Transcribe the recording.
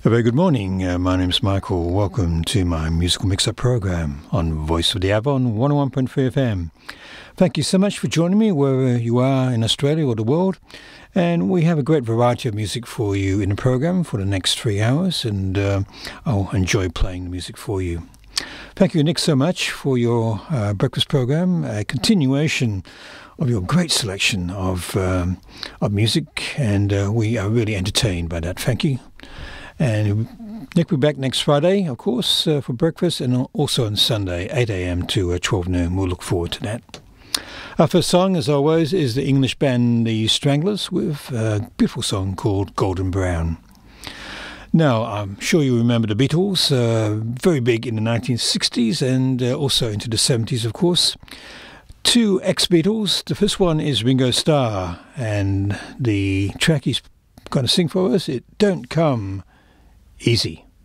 A very good morning. My name's Michael. Welcome to my musical mix-up program on Voice of the Avon 101.3 FM. Thank you so much for joining me wherever you are in Australia or the world. And we have a great variety of music for you in the program for the next 3 hours, and I'll enjoy playing the music for you. Thank you, Nick, so much for your breakfast program, a continuation of your great selection of music, and we are really entertained by that. Thank you. And Nick will be back next Friday, of course, for breakfast, and also on Sunday, 8 a.m. to 12 noon. We'll look forward to that. Our first song, as always, is the English band The Stranglers with a beautiful song called Golden Brown. Now, I'm sure you remember the Beatles, very big in the 1960s and also into the 70s, of course. Two ex-Beatles. The first one is Ringo Starr, and the track he's going to sing for us, It Don't Come Easy.